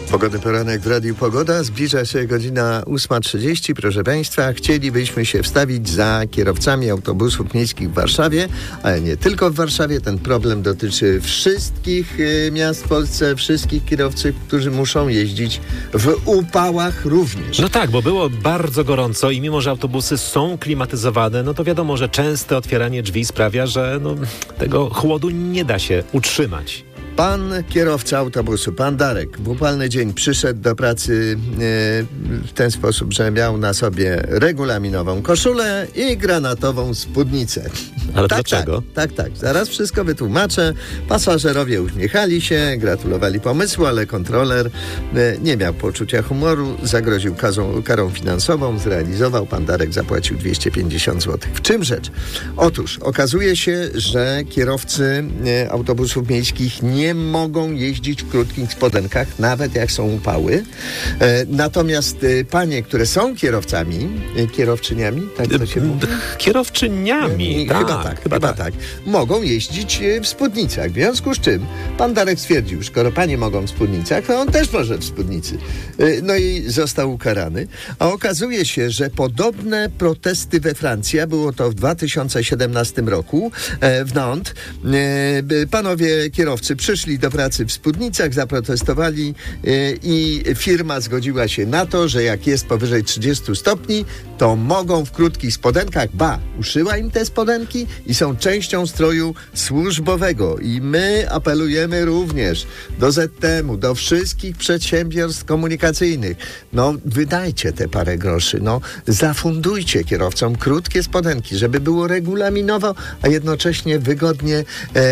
Pogodny poranek w Radiu Pogoda. Zbliża się godzina 8:30. Proszę Państwa, chcielibyśmy się wstawić za kierowcami autobusów miejskich w Warszawie, ale nie tylko w Warszawie. Ten problem dotyczy wszystkich miast w Polsce, wszystkich kierowców, którzy muszą jeździć w upałach również. No tak, bo było bardzo gorąco i mimo, że autobusy są klimatyzowane, no to wiadomo, że częste otwieranie drzwi sprawia, że tego chłodu nie da się utrzymać. Pan kierowca autobusu, pan Darek, w upalny dzień przyszedł do pracy w ten sposób, że miał na sobie regulaminową koszulę i granatową spódnicę. Ale dlaczego? Tak. Zaraz wszystko wytłumaczę. Pasażerowie uśmiechali się, gratulowali pomysłu, ale kontroler nie miał poczucia humoru, zagroził karą finansową, zrealizował. Pan Darek zapłacił 250 zł. W czym rzecz? Otóż okazuje się, że kierowcy autobusów miejskich nie mogą jeździć w krótkich spodenkach, nawet jak są upały. Natomiast panie, które są kierowcami, kierowczyniami, tak to się mówi? Kierowczyniami, Chyba tak. Mogą jeździć w spódnicach. W związku z czym pan Darek stwierdził, skoro panie mogą w spódnicach, to on też może w spódnicy. No i został ukarany. A okazuje się, że podobne protesty we Francji, a było to w 2017 roku w Nantes, panowie kierowcy przyszli do pracy w spódnicach, zaprotestowali i firma zgodziła się na to, że jak jest powyżej 30 stopni, to mogą w krótkich spodenkach, uszyła im te spodenki i są częścią stroju służbowego. I my apelujemy również do ZTM-u, do wszystkich przedsiębiorstw komunikacyjnych. Wydajcie te parę groszy, zafundujcie kierowcom krótkie spodenki, żeby było regulaminowo, a jednocześnie wygodnie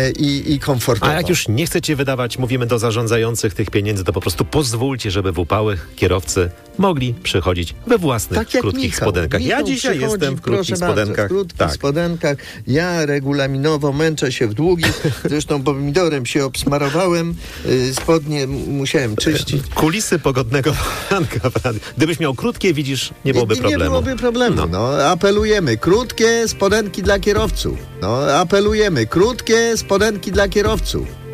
i komfortowo. A jak już nie chcecie wydawać, mówimy do zarządzających tych pieniędzy, to po prostu pozwólcie, żeby w upałych kierowcy mogli przychodzić we własnych krótkich spodenkach. Ja dzisiaj jestem w krótkich spodenkach. W krótkich spodenkach. Ja regulaminowo męczę się w długich. Zresztą pomidorem się obsmarowałem. Spodnie musiałem czyścić. Kulisy pogodnego poranka. Gdybyś miał krótkie, widzisz, nie byłoby problemu. Nie byłoby problemu. Apelujemy. Krótkie spodenki dla kierowców. Apelujemy. Krótkie spodenki dla kierowców.